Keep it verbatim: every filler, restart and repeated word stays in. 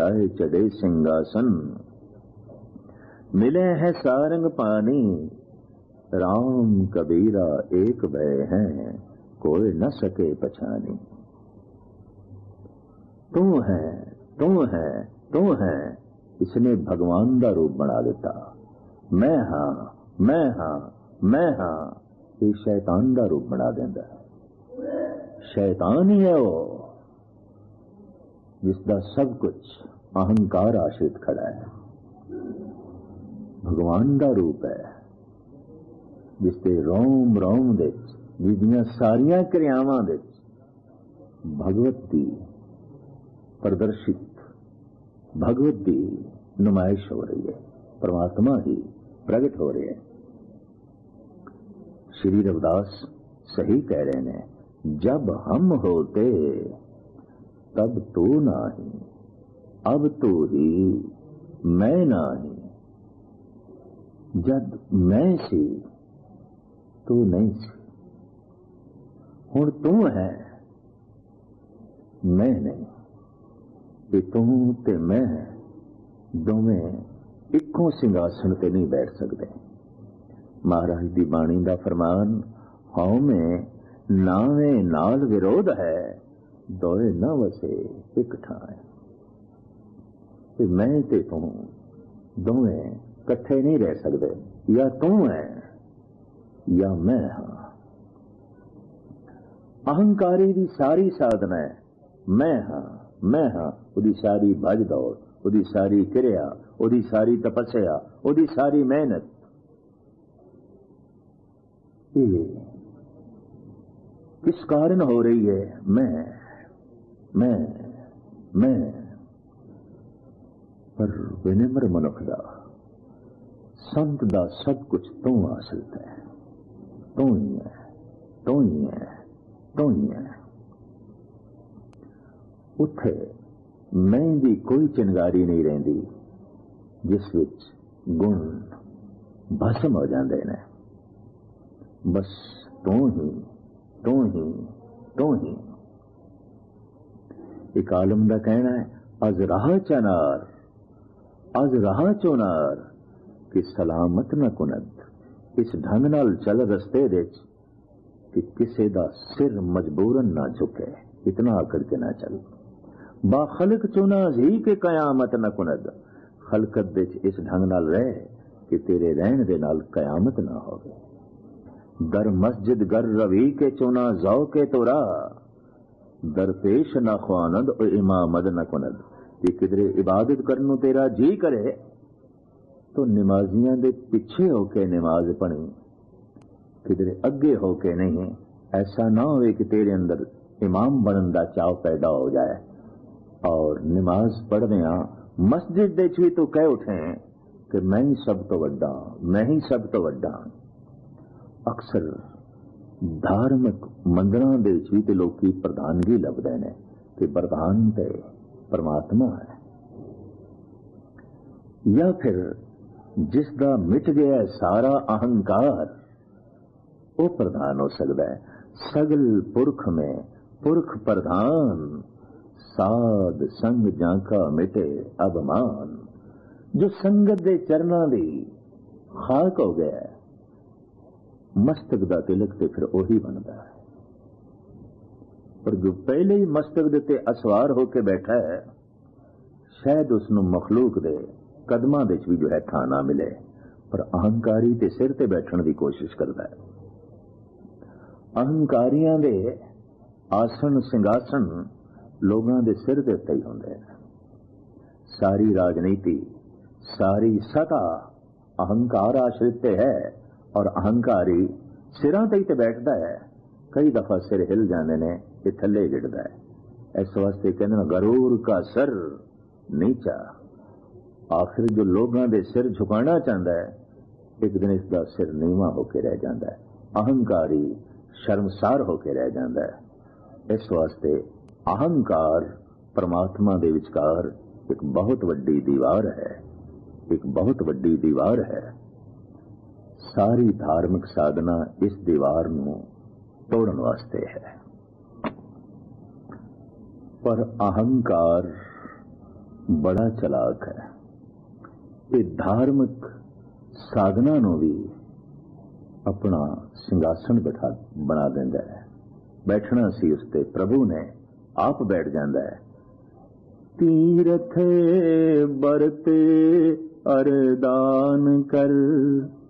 आए चढ़े सिंहासन, मिले है सारंग पानी, राम कबीरा एक भय हैं, कोई न सके पछानी। तू है तू है तू है, इसने भगवान का रूप बना दिता। मैं हाँ मैं हाँ मैं हाँ, ये शैतान का रूप बना देंदा। शैतान ही है वो जिसका सब कुछ अहंकार आश्रित खड़ा है। भगवान का रूप है जिसके रोम रोम दे, जिसदियां सारियां क्रियावां दे भगवत की प्रदर्शित, भगवत की नुमाइश हो रही है, परमात्मा ही प्रगट हो रहे हैं। श्री रविदास सही कह रहे हैं, जब हम होते तब तू नाही, अब तू ही मैं नाही। जब मैं सी तू नहीं सी, हुण तू है मैं नहीं। ते तू ते मैं दोवें इक्को सिंघासन ते नहीं बैठ सकते। महाराज दी बाणी दा फरमान, हौ में नावे नाल विरोध है, दोए न वसे एक ठाए। ते मैं ते तू दोवें कट्ठे नहीं रह सकते, या तू है या मैं हाँ। अहंकारी दी सारी साधना है मैं हाँ मैं हाँ, उदी सारी भज दौड़, उदी सारी क्रिया, उदी सारी तपस्या, उदी सारी मेहनत ये किस कारण हो रही है? मैं मैं मैं पर विनम्र मनुख दा, संत दा सब कुछ तू हासिल है। तू ही है तू ही है तू ही है। उत्थे मैं दी कोई चिंगारी नहीं रहिंदी जिस विच गुण भस्म हो जाते हैं। बस तू ही तू ही तू ही। एक आलम का कहना है, अज राह चनार अज राह चोनार कि सलामत न कुनद। इस ढंग नाल चल रस्ते दे कि किसे दा सिर मजबूरन ना झुके, इतना आकड़ के ना चल। बा खलक चुना जी के कयामत न कुनद। खलकत दे इस ढंग नाल रह कि तेरे रहन दे नाल कयामत ना होवे। दर मस्जिद गर रवी के चुना जौ के तोरा, दरपेश न ख्वानद ओ इमामद न कुनद। कि किधरे इबादत करने नूं तेरा जी करे तो नमाजियां दे पिछे होके नमाज पढ़ी, किधरे अगे होके नहीं। ऐसा ना होवे कि तेरे अंदर इमाम बनन दा चाव पैदा हो जाए और नमाज पढ़ने मस्जिद दे भी तो कह उठे कि मैं ही सब तो वड्डा, मैं ही सब तो वड्डा। अक्सर धार्मिक मंदिरां दे भी तो लोग की प्रधानगी लभदे ने कि प्रधान ते परमात्मा है। या फिर जिसका मिट गया है सारा अहंकार, वो प्रधान हो सकता है। सगल पुरख में पुरख प्रधान, साध संग जाका मिटे अभिमान। जो संगत दे चरना दी खाक हो गया है, मस्तक दा तिलक ते फिर ओही बनता है। पर जो पहले ही मस्तक देते असवार होके बैठा है, शायद उसनु मखलूक दे कदमां दे भी जो है थां ना मिले, पर अहंकारी ते सिर ते बैठने की कोशिश करता है। अहंकारियां दे आसन सिंघासन लोगों के सिर के उत्ते ही होंदे। सारी राजनीति, सारी सत्ता अहंकार आश्रित है और अहंकारी सिरां ते ही ते बैठता है। कई दफा सिर हिल जाते ने, ये थले गिरदा है। इस वास्ते कहते गरूर का सर नीचा। आखिर जो लोगों के सिर झुकाना चाहता है, एक दिन इसका सिर नीवा होके रह जाता है। अहंकारी शर्मसार होके रह जाता है। इस वास्ते अहंकार परमात्मा दे विचकार एक बहुत वड्डी दीवार है, एक बहुत वड्डी दीवार है। सारी धार्मिक साधना इस दीवार नूं तोड़न वास्ते है। पर अहंकार बड़ा चलाक है। ये धार्मिक साधना नूं भी अपना सिंघासन बिठा बना देंदा है। बैठना सी उस ते प्रभु ने आप बैठ जाता है। तीरथ बरते अरदान कर